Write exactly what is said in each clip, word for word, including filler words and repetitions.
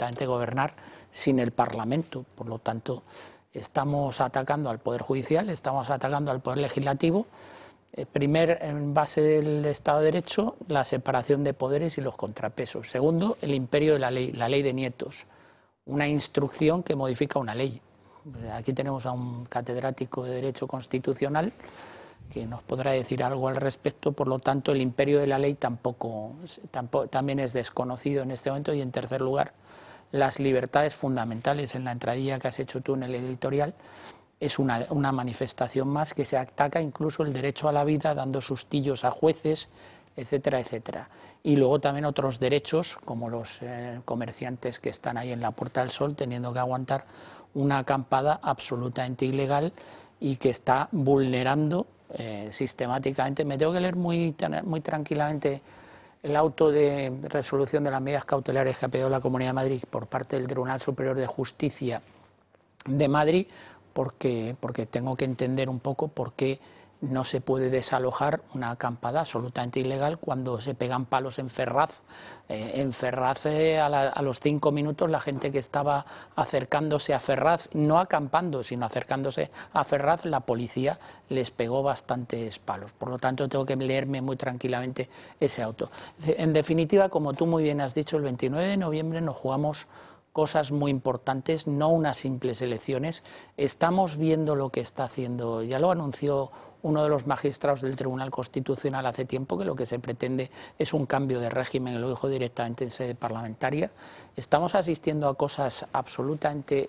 perfectamente gobernar sin el Parlamento. Por lo tanto, estamos atacando al Poder Judicial, estamos atacando al Poder Legislativo. Eh, primer, en base del Estado de Derecho, la separación de poderes y los contrapesos. Segundo, el imperio de la ley, la ley de nietos, una instrucción que modifica una ley. Aquí tenemos a un catedrático de Derecho Constitucional que nos podrá decir algo al respecto. Por lo tanto, el imperio de la ley tampoco, tampoco también es desconocido en este momento. Y en tercer lugar, las libertades fundamentales. En la entradilla que has hecho tú en el editorial, es una, una manifestación más que se ataca incluso el derecho a la vida, dando sustillos a jueces, etcétera, etcétera. Y luego también otros derechos, como los eh, comerciantes que están ahí en la Puerta del Sol, teniendo que aguantar una acampada absolutamente ilegal y que está vulnerando eh, sistemáticamente. Me tengo que leer muy, muy tranquilamente el auto de resolución de las medidas cautelares que ha pedido la Comunidad de Madrid por parte del Tribunal Superior de Justicia de Madrid, porque, porque tengo que entender un poco por qué no se puede desalojar una acampada absolutamente ilegal cuando se pegan palos en Ferraz. Eh, en Ferraz, eh, a, la, a los cinco minutos, la gente que estaba acercándose a Ferraz, no acampando, sino acercándose a Ferraz, la policía les pegó bastantes palos. Por lo tanto, tengo que leerme muy tranquilamente ese auto. En definitiva, como tú muy bien has dicho, el veintinueve de noviembre nos jugamos cosas muy importantes, no unas simples elecciones. Estamos viendo lo que está haciendo, ya lo anunció uno de los magistrados del Tribunal Constitucional hace tiempo, que lo que se pretende es un cambio de régimen, lo dijo directamente en sede parlamentaria. Estamos asistiendo a cosas absolutamente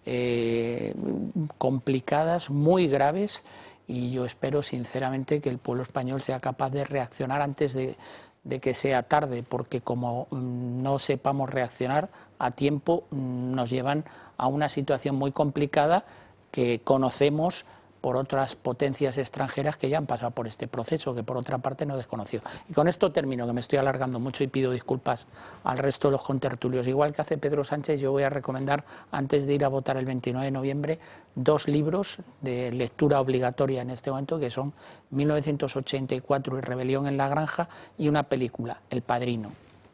eh, complicadas, muy graves, y yo espero sinceramente que el pueblo español sea capaz de reaccionar antes de de que sea tarde, porque como no sepamos reaccionar a tiempo, nos llevan a una situación muy complicada que conocemos por otras potencias extranjeras que ya han pasado por este proceso, que por otra parte no desconoció. Y con esto termino, que me estoy alargando mucho y pido disculpas al resto de los contertulios. Igual que hace Pedro Sánchez, yo voy a recomendar, antes de ir a votar el veintinueve de noviembre, dos libros de lectura obligatoria en este momento, que son mil novecientos ochenta y cuatro y Rebelión en la Granja, y una película, El Padrino.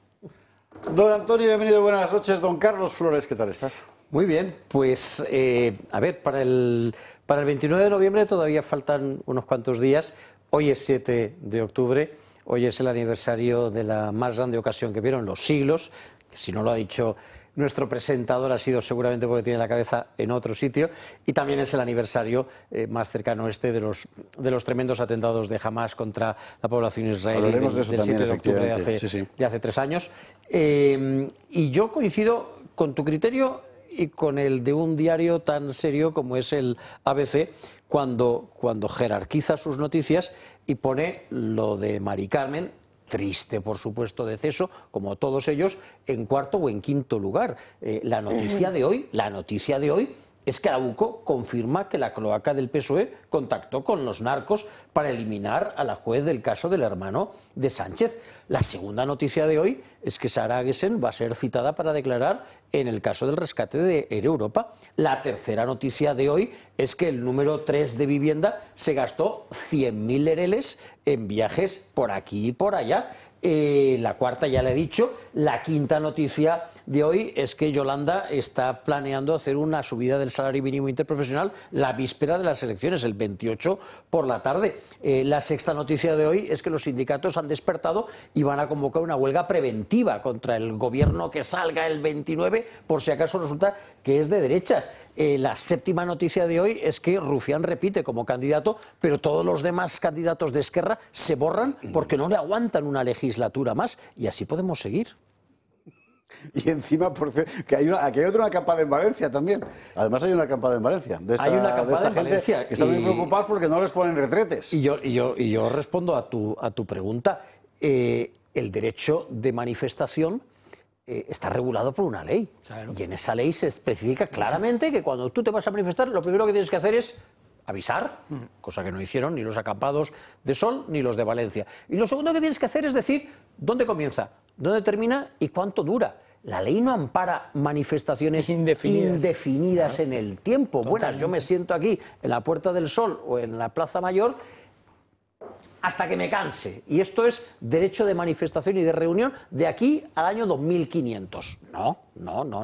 Don Antonio, bienvenido, buenas noches. Don Carlos Flores, ¿qué tal estás? Muy bien, pues eh, a ver, para el, para el veintinueve de noviembre todavía faltan unos cuantos días. Hoy es siete de octubre, hoy es el aniversario de la más grande ocasión que vieron los siglos, que si no lo ha dicho nuestro presentador ha sido seguramente porque tiene la cabeza en otro sitio, y también es el aniversario eh, más cercano este de los, de los tremendos atentados de Hamás contra la población israelí del, de del siete de octubre de hace, sí, sí. de hace tres años. Eh, y yo coincido con tu criterio y con el de un diario tan serio como es el A B C, cuando, cuando jerarquiza sus noticias y pone lo de Mari Carmen, triste por supuesto deceso, como todos ellos, en cuarto o en quinto lugar. Eh, la noticia de hoy, la noticia de hoy es que Arauco confirma que la cloaca del P S O E contactó con los narcos para eliminar a la juez del caso del hermano de Sánchez. La segunda noticia de hoy es que Sara Agesen va a ser citada para declarar en el caso del rescate de Air Europa. La tercera noticia de hoy es que el número tres de vivienda se gastó cien mil lereles en viajes por aquí y por allá. Eh, la cuarta ya le he dicho. La quinta noticia de hoy es que Yolanda está planeando hacer una subida del salario mínimo interprofesional la víspera de las elecciones, el veintiocho por la tarde. Eh, la sexta noticia de hoy es que los sindicatos han despertado y van a convocar una huelga preventiva contra el gobierno que salga el veintinueve, por si acaso resulta que es de derechas. Eh, la séptima noticia de hoy es que Rufián repite como candidato, pero todos los demás candidatos de Esquerra se borran porque no le aguantan una legislatura más, y así podemos seguir. Y encima, por cierto, que hay, una, aquí hay otra acampada en Valencia también. Además hay una acampada en Valencia. De esta, hay una acampada de esta en gente Valencia. Que están y... muy preocupados porque no les ponen retretes. Y yo, y yo, y yo respondo a tu, a tu pregunta. Eh, el derecho de manifestación eh, está regulado por una ley. Claro. Y en esa ley se especifica claramente que cuando tú te vas a manifestar, lo primero que tienes que hacer es avisar, cosa que no hicieron ni los acampados de Sol ni los de Valencia. Y lo segundo que tienes que hacer es decir dónde comienza, dónde termina y cuánto dura. La ley no ampara manifestaciones indefinidas, indefinidas claro. en el tiempo. Totalmente. Buenas, yo me siento aquí en la Puerta del Sol o en la Plaza Mayor hasta que me canse. Y esto es derecho de manifestación y de reunión de aquí al año dos mil quinientos. No, no, no.